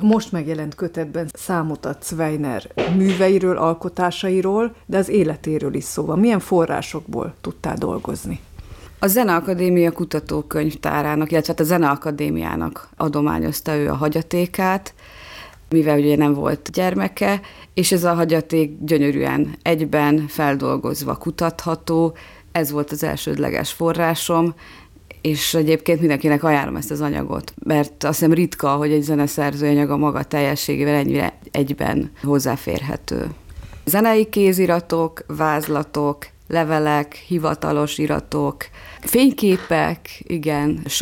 most megjelent kötetben számot adsz Weiner műveiről, alkotásairól, de az életéről is szó van. Milyen forrásokból tudtál dolgozni? A Zeneakadémia kutatókönyvtárának, illetve a Zeneakadémiának adományozta ő a hagyatékát, mivel ugye nem volt gyermeke, és ez a hagyaték gyönyörűen egyben feldolgozva kutatható, ez volt az elsődleges forrásom, és egyébként mindenkinek ajánlom ezt az anyagot, mert azt hiszem ritka, hogy egy zeneszerző anyaga maga teljességével ennyire egyben hozzáférhető. Zenei kéziratok, vázlatok, levelek, hivatalos iratok, fényképek, igen,